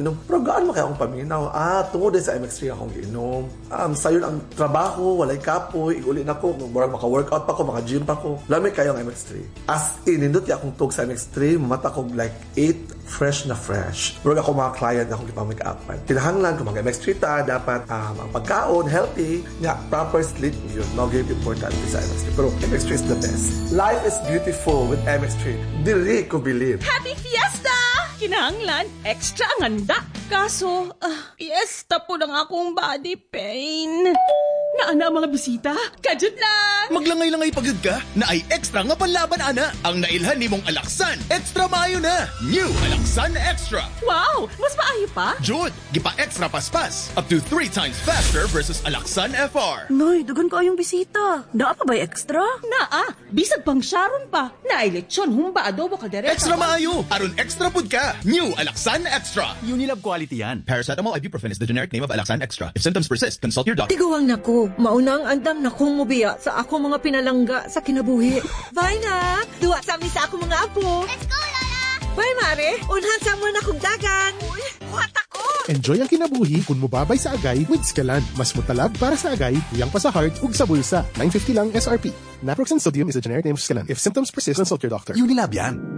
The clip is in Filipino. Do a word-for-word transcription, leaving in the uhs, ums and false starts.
inom. Pero gaan mo kaya akong paminaw? Ah, tungod din sa M X three akong inom. Um, sayon ang trabaho, walay kapoy, uli na ko, murag maka-workout pa ko, maka-gym pa ko. Lami kayo ang M X three. As in, nindot akong tug sa M X three, mata ko like eight, fresh na fresh. Murag ako mga client akong ipamake-upan. Kinahanglan kung mga M X three ta, dapat um, ang pagkaon, healthy, nga, proper sleep yun. No, very important sa M X three. Pero M X three is the best. Life is beautiful with M X three. Dili ko believe. Happy Fiesta! Kinahanglan, extra ang handa. Kaso, uh, fiesta po ng akong body pain. Naana ang mga bisita? Kajud lang! Maglangay-langay pagod ka na ay extra nga panlaban, ana. Ang nailhan ni mong Alaksan, extra maayo na. New Alaksan Extra. Wow! Mas maayo pa? Jud, gipa-extra paspas. Up to three times faster versus Alaksan F R. Noy, dugan ko yung bisita. Naa pa ba extra? Naa, bisag pang Sharon pa. Nailetsyon, humba adobo kaldereta. Extra maayo. Aron extra pud ka. New Alaksan Extra. Unilab quality yan. Paracetamol ibuprofen is the generic name of Alaksan Extra. If symptoms persist, consult your doctor. Tiguang na ko. Maunang andam na kong mubiya sa ako mga pinalangga sa kinabuhi. Bye na! Duwa sa amin sa ako mga apo. Let's go, Lola! Bye, Mare! Unhan sa mo na kong dagan. Uy, kuhat ako! Enjoy ang kinabuhi kung mubabay sa agay with Scalan. Mas mutalab para sa agay, tuyang pa sa heart, ug sa bulsa. nine fifty lang S R P. Naproxen sodium is a generic name of Scalan. If symptoms persist, consult your doctor. Unilab yan.